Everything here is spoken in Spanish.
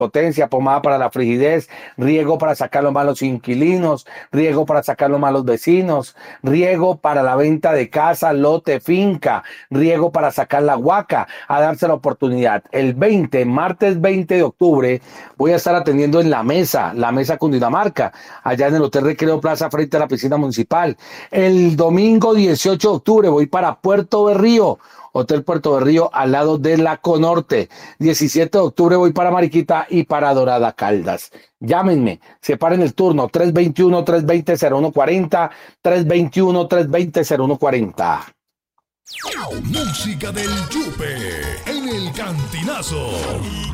potencia, pomada para la frigidez, riego para sacar los malos inquilinos, riego para sacar los malos vecinos, riego para la venta de casa, lote, finca, riego para sacar la huaca, a darse la oportunidad. El 20, martes 20 de octubre, voy a estar atendiendo en la mesa Cundinamarca, allá en el Hotel Recreo Plaza frente a la piscina municipal. El domingo 18 de octubre voy para Puerto Berrío, Hotel Puerto Berrío, al lado de la Conorte. 17 de octubre voy para Mariquita y para Dorada Caldas. Llámenme, separen el turno 321-320-0140, 321-320-0140. Música del Yupe en el Cantinazo.